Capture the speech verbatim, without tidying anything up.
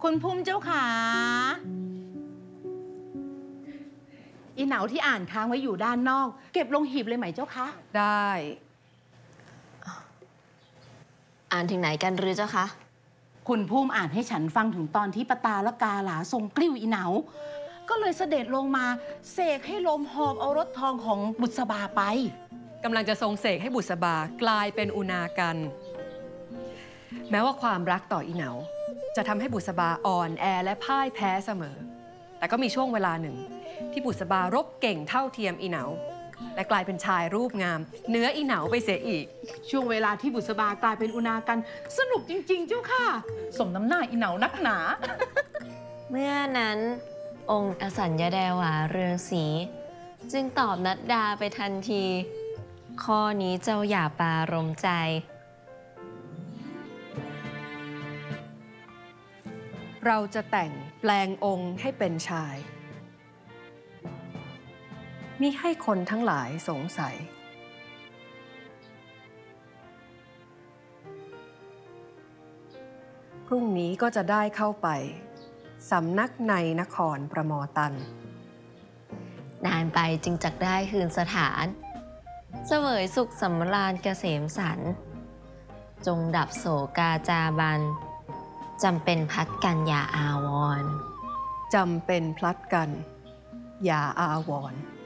คุณภูมิเจ้าขาอีเหนาที่อ่านค้างไว้อยู่ด้านนอกเก็บลงหีบเลยไหมเจ้าคะได้อ่านถึงไหนกันหรือเจ้าคะคุณภูมิอ่านให้ฉันฟังถึงตอนที่ปตาและกาหลาทรงกลิ้วอีเหนาก็เลยเสด็จลงมาเสกให้ลมหอบเอารถทองของบุษบาไปกำลังจะทรงเสกให้บุษบากลายเป็นอุณากัน แม้ว่าความรักต่ออีเหนาจะทำให้บุษบาอ่อนแอและพ่ายแพ้เสมอแต่ก็มีช่วงเวลาหนึ่งที่บุษบารบเก่งเท่าเทียมอีเหนาและกลายเป็นชายรูปงามเนื้ออีเหนาไปเสียอีกช่วงเวลาที่บุษบากลายเป็นอุณากันสนุกจริงๆเจ้าค่ะสมน้ำหน้าอีเหนานักหนาเมื่อนั้นองค์อสัญญาแดวาเรืองศรีจึงตอบนัดดาไปทันทีข้อนี้เจ้าอย่าปรารมใจเราจะแต่งแปลงองค์ให้เป็นชายมิให้คนทั้งหลายสงสัยพรุ่งนี้ก็จะได้เข้าไปสำนักในนครประมอตันนานไปจึงจักได้คืนสถานเสวยสุขสำราญเกษมสันต์จงดับโศกาจาบันจำเป็นพัดกันอย่าอาวรณ์จำเป็นพลัดกันอย่าอาวรณ์